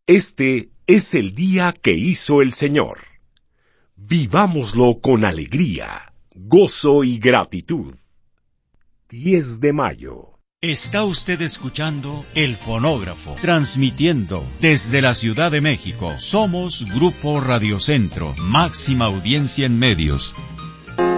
Este es el día que hizo el Señor. Vivámoslo con alegría, gozo y gratitud. 10 de mayo. Está usted escuchando El Fonógrafo, transmitiendo desde la Ciudad de México. Somos Grupo Radio Centro, máxima audiencia en medios.